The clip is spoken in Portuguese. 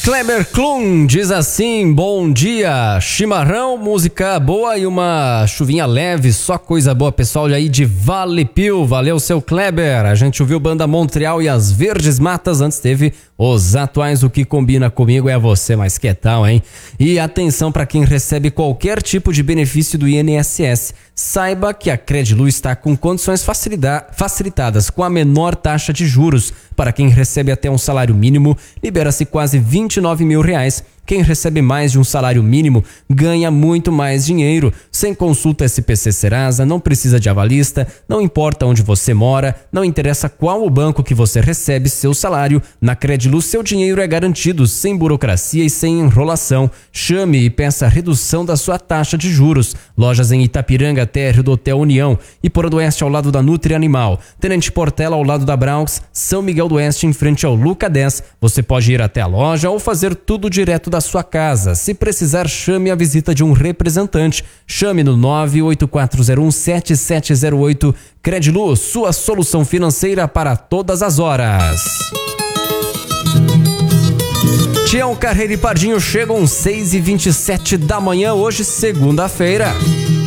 Kleber Klum diz assim: bom dia, chimarrão, música boa e uma chuvinha leve, só coisa boa, pessoal aí de Vale Pio. Valeu, seu Kleber. A gente ouviu Banda Montreal e as Verdes Matas, antes teve Os Atuais. O que combina comigo é você, mas que tal, hein? E atenção para quem recebe qualquer tipo de benefício do INSS. Saiba que a Credilu está com condições facilitadas com a menor taxa de juros. Para quem recebe até um salário mínimo, libera-se quase R$29 mil. Quem recebe mais de um salário mínimo ganha muito mais dinheiro. Sem consulta SPC Serasa, não precisa de avalista, não importa onde você mora, não interessa qual o banco que você recebe seu salário. Na Credilu, seu dinheiro é garantido, sem burocracia e sem enrolação. Chame e peça a redução da sua taxa de juros. Lojas em Itapiranga, térreo do Hotel União, Ipora do Oeste ao lado da Nutri Animal, Tenente Portela ao lado da Braux, São Miguel do Oeste em frente ao Luca 10. Você pode ir até a loja ou fazer tudo direto da sua casa. Se precisar, chame a visita de um representante. Chame no 984017708. Credilu, sua solução financeira para todas as horas. Tião Carreiro e Pardinho chegam 6h27 da manhã, hoje segunda-feira.